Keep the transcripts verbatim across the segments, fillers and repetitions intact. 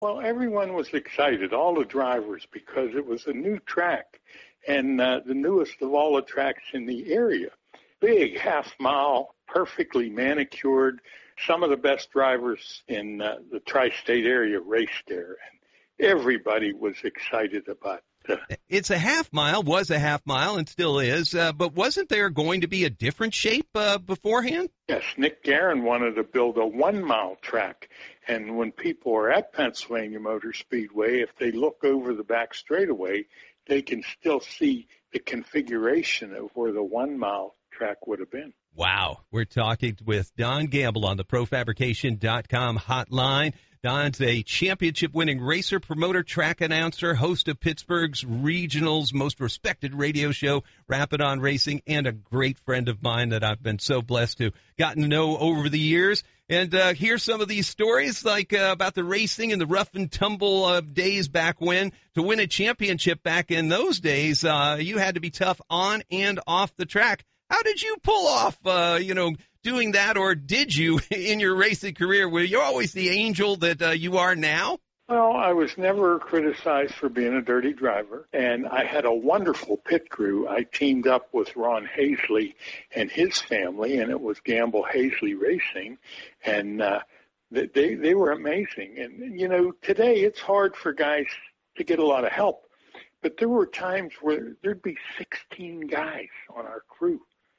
Well, everyone was excited, all the drivers, because it was a new track and uh, the newest of all the tracks in the area. Big half mile, perfectly manicured. Some of the best drivers in uh, the tri-state area raced there, and everybody was excited about it. It's a half mile, was a half mile, and still is, uh, but wasn't there going to be a different shape uh, beforehand? Yes, Nick Guerin wanted to build a one-mile track, and when people are at Pennsylvania Motor Speedway, if they look over the back straightaway, they can still see the configuration of where the one-mile track would have been. Wow. We're talking with Don Gamble on the Pro Fabrication dot com hotline. Don's a championship-winning racer, promoter, track announcer, host of Pittsburgh's Regional's most respected radio show, Rapid On Racing, and a great friend of mine that I've been so blessed to gotten to know over the years. And uh, hear some of these stories, like uh, about the racing and the rough and tumble uh, days back when. To win a championship back in those days, uh, you had to be tough on and off the track. How did you pull off, uh, you know, doing that, or did you in your racing career? Were you always the angel that uh, you are now? Well, I was never criticized for being a dirty driver, and I had a wonderful pit crew. I teamed up with Ron Hazley and his family, and it was Gamble Hazley Racing, and uh, they they were amazing. And, you know, today it's hard for guys to get a lot of help, but there were times where there'd be sixteen guys on our crew.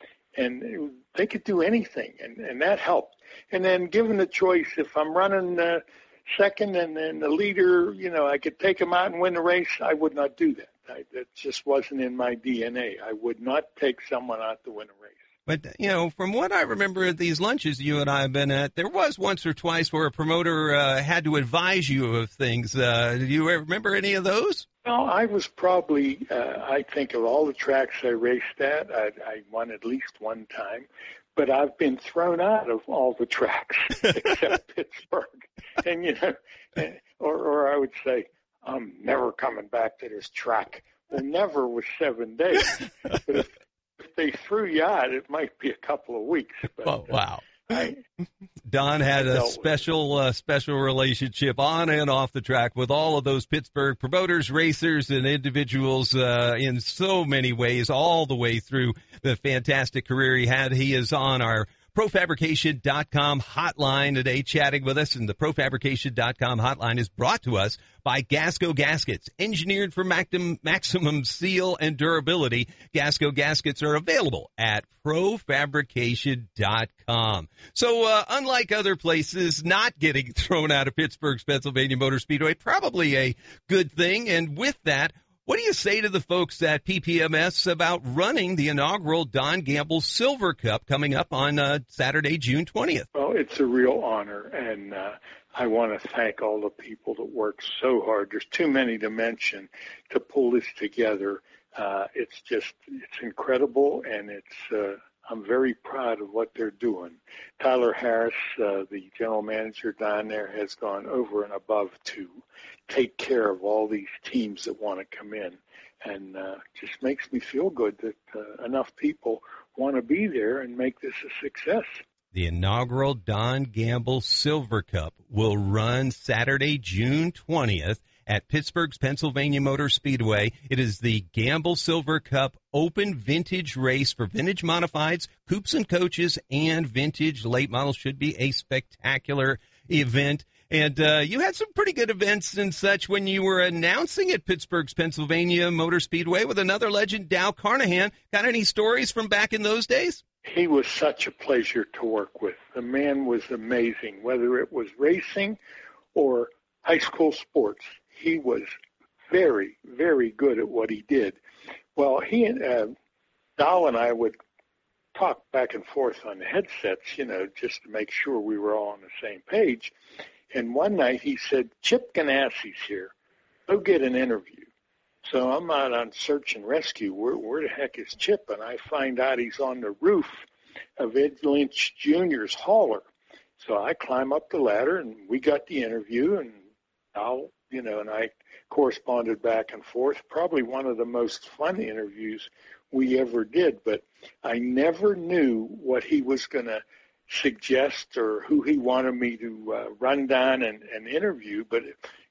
And it, they could do anything, and, and that helped. And then given the choice, if I'm running uh, second and then the leader, you know, I could take him out and win the race, I would not do that. I, that just wasn't in my D N A. I would not take someone out to win a race. But, you know, from what I remember at these lunches you and I have been at, there was once or twice where a promoter uh, had to advise you of things. Uh, do you remember any of those? Well, I was probably, uh, I think of all the tracks I raced at, I, I won at least one time. But I've been thrown out of all the tracks except Pittsburgh. And, you know, or, or I would say, I'm never coming back to this track. Well, never was seven days. But if, if they threw you out, it might be a couple of weeks. But, oh, wow. Uh, I, Don had a special, uh, special relationship on and off the track with all of those Pittsburgh promoters, racers, and individuals uh, in so many ways, all the way through the fantastic career he had. He is on our Pro Fabrication dot com hotline today chatting with us, and the Pro Fabrication dot com hotline is brought to us by Gasco Gaskets, engineered for maximum, maximum seal and durability. Gasco Gaskets are available at Pro Fabrication dot com. So uh, unlike other places not getting thrown out of Pittsburgh's Pennsylvania Motor Speedway, probably a good thing. And with that, what do you say to the folks at P P M S about running the inaugural Don Gamble Silver Cup coming up on uh, Saturday, June twentieth? Well, it's a real honor, and uh, I want to thank all the people that worked so hard. There's too many to mention to pull this together. Uh, it's just, it's incredible, and it's, uh, I'm very proud of what they're doing. Tyler Harris, uh, the general manager down there, has gone over and above to take care of all these teams that want to come in, and uh, just makes me feel good that uh, enough people want to be there and make this a success. The inaugural Don Gamble Silver Cup will run Saturday, June twentieth at Pittsburgh's Pennsylvania Motor Speedway. It is the Gamble Silver Cup open vintage race for vintage modifieds, coupes and coaches, and vintage late models. Should be a spectacular event. And uh, you had some pretty good events and such when you were announcing at Pittsburgh's Pennsylvania Motor Speedway with another legend, Dal Carnahan. Got any stories from back in those days? He was such a pleasure to work with. The man was amazing, whether it was racing or high school sports. He was very, very good at what he did. Well, he and uh, Dal and I would talk back and forth on the headsets, you know, just to make sure we were all on the same page. And one night he said, Chip Ganassi's here. Go get an interview. So I'm out on search and rescue. Where, where the heck is Chip? And I find out he's on the roof of Ed Lynch Junior's hauler. So I climb up the ladder, and we got the interview, and I'll, you know, and I corresponded back and forth. Probably one of the most fun interviews we ever did, but I never knew what he was going to suggest or who he wanted me to uh, run down and, and interview, but